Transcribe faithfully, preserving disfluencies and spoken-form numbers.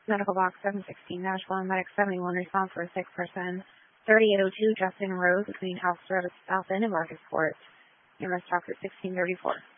Medical Box seven sixteen one, Medic seventy-one, response for a sick person. thirty-eight oh two Justin Rose between House Road South End and Marcus Court. U M S Doctor sixteen thirty-four.